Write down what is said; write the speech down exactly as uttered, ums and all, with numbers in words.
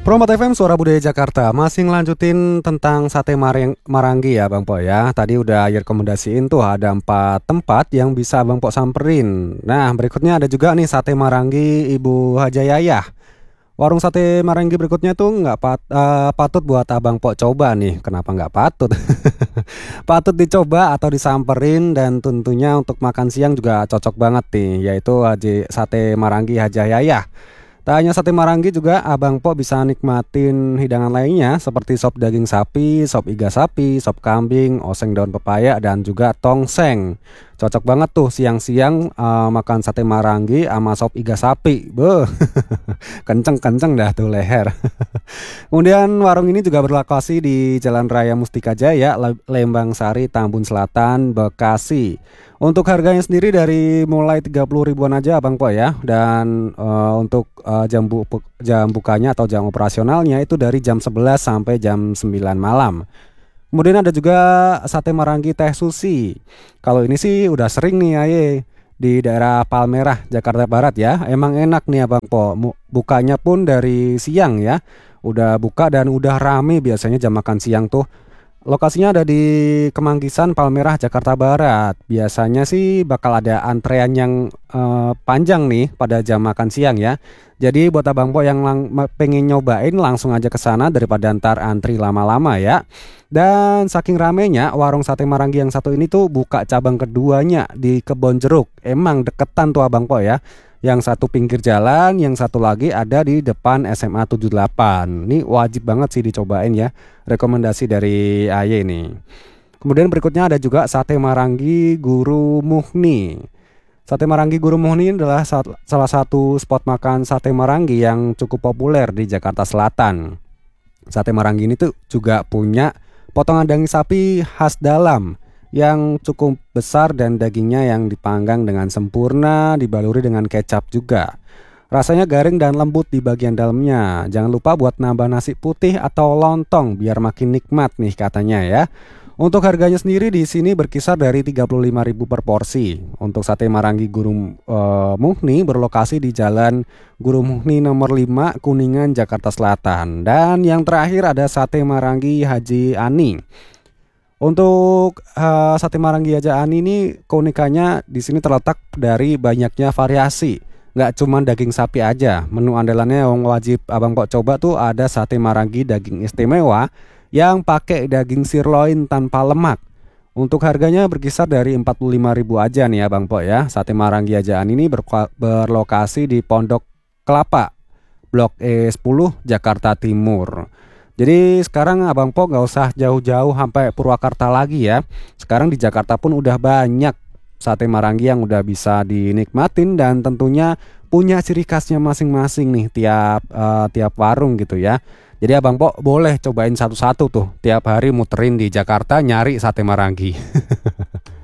Promat F M Suara Budaya Jakarta masih ngelanjutin tentang sate mareng, Maranggi ya Bang Po ya. Tadi udah rekomendasiin tuh ada empat tempat yang bisa Bang Po samperin. Nah berikutnya ada juga nih sate Maranggi Ibu Hajayayah. Warung sate Maranggi berikutnya tuh nggak pat, eh, patut buat Abang Po coba nih. Kenapa nggak patut? Patut dicoba atau disamperin, dan tentunya untuk makan siang juga cocok banget nih, yaitu Haji Sate Maranggi Hajayayah. Tak hanya sate Maranggi, juga Abang Po bisa nikmatin hidangan lainnya seperti sop daging sapi, sop iga sapi, sop kambing, oseng daun pepaya, dan juga tongseng. Cocok banget tuh siang-siang eh, makan sate Maranggi sama sop iga sapi. Beuh, kenceng-kenceng dah tuh leher. Kemudian warung ini juga berlokasi di Jalan Raya Mustika Jaya, Le- Lembang Sari, Tambun Selatan, Bekasi. Untuk harganya sendiri dari mulai tiga puluh ribuan aja Bang Po ya. Dan eh, untuk eh, jam, bu- jam bukanya atau jam operasionalnya itu dari jam sebelas sampai jam sembilan malam. Kemudian ada juga sate Maranggi Teh Susi. Kalau ini sih udah sering nih aye di daerah Palmerah, Jakarta Barat ya. Emang enak nih Abang Po. Mu- Bukanya pun dari siang ya. Udah buka dan udah rame biasanya jam makan siang tuh. Lokasinya ada di Kemanggisan, Palmerah, Jakarta Barat. Biasanya sih bakal ada antrean yang eh, panjang nih pada jam makan siang ya. Jadi buat Abang Po yang lang- ma- pengen nyobain, langsung aja ke sana daripada ntar antri lama-lama ya. Dan saking ramenya, warung sate Maranggi yang satu ini tuh buka cabang keduanya di Kebon Jeruk. Emang deketan tuh Abang Po ya. Yang satu pinggir jalan, yang satu lagi ada di depan S M A tujuh puluh delapan. Ini wajib banget sih dicobain ya. Rekomendasi dari Aye ini. Kemudian berikutnya ada juga sate Maranggi Guru Muhni. Sate Maranggi Guru Muhni adalah sat- salah satu spot makan sate Maranggi yang cukup populer di Jakarta Selatan. Sate Maranggi ini tuh juga punya potongan daging sapi khas dalam yang cukup besar, dan dagingnya yang dipanggang dengan sempurna, dibaluri dengan kecap juga. Rasanya garing dan lembut di bagian dalamnya. Jangan lupa buat nambah nasi putih atau lontong biar makin nikmat nih katanya ya. Untuk harganya sendiri di sini berkisar dari tiga puluh lima ribu per porsi. Untuk sate Maranggi Guru eh, Muhni berlokasi di Jalan Guru Muhni nomor lima, Kuningan, Jakarta Selatan. Dan yang terakhir ada sate Maranggi Haji Ani. Untuk eh, sate Maranggi Haji Ani ini keunikannya di sini terletak dari banyaknya variasi. Nggak cuma daging sapi aja. Menu andalannya yang wajib Abang Pok coba tuh ada sate Maranggi daging istimewa yang pakai daging sirloin tanpa lemak. Untuk harganya berkisar dari empat puluh lima ribu aja nih Abang Pok ya. Sate Maranggi Haji Ani ini berko- berlokasi di Pondok Kelapa, Blok E sepuluh, Jakarta Timur. Jadi sekarang Abang Po nggak usah jauh-jauh sampai Purwakarta lagi ya. Sekarang di Jakarta pun udah banyak sate Maranggi yang udah bisa dinikmatin, dan tentunya punya ciri khasnya masing-masing nih tiap eh, tiap warung gitu ya. Jadi Abang Po boleh cobain satu-satu tuh, tiap hari muterin di Jakarta nyari sate Maranggi.